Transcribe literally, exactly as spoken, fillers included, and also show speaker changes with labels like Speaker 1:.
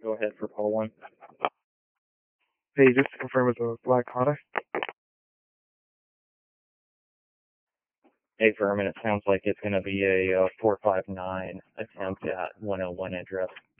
Speaker 1: Go ahead for call one.
Speaker 2: Hey, just to confirm with the Black Honda.
Speaker 1: Hey, Vermin, it sounds like it's going to be a uh, four five nine attempt at one oh one address.